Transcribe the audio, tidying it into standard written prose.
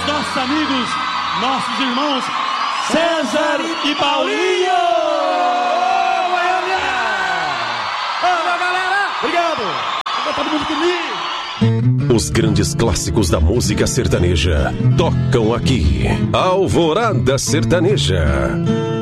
os nossos amigos, nossos irmãos César e Paulinho! Valeu, galera! Obrigado! Todo mundo comigo! Os grandes clássicos da música sertaneja tocam aqui. Alvorada Sertaneja.